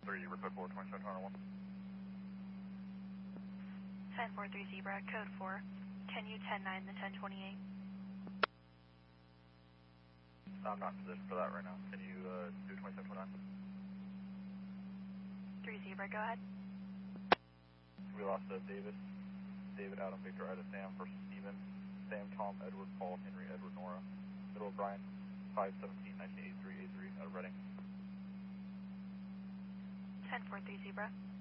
3, Report 4, 2701. 1043 Zebra, code 4. Can you 10-9 the 1028? I'm not in position for that right now. Can you do 2729? 3 Zebra, go ahead. We lost David, Adam, Victor, Ida, Sam, for Steven, Sam, Tom, Edward, Paul, Henry, Edward, Nora, Middle O'Brien, 517-1983-83 out of Reading. 1043 Zebra.